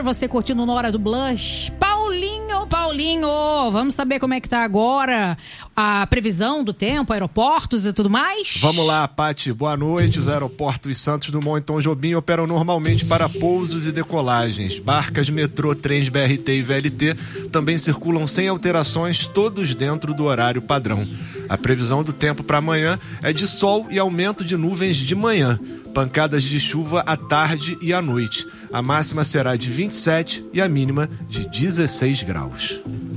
você curtindo na Hora do Blush. Paulinho, vamos saber como é que tá agora a previsão do tempo, aeroportos e tudo mais? Vamos lá, Paty. Boa noite. Os aeroportos Santos Dumont e Tom Jobim operam normalmente para pousos e decolagens. Barcas, metrô, trens BRT e VLT também circulam sem alterações, todos dentro do horário padrão. A previsão do tempo para amanhã é de sol e aumento de nuvens de manhã. Pancadas de chuva à tarde e à noite. A máxima será de 27 e a mínima de 16 graus.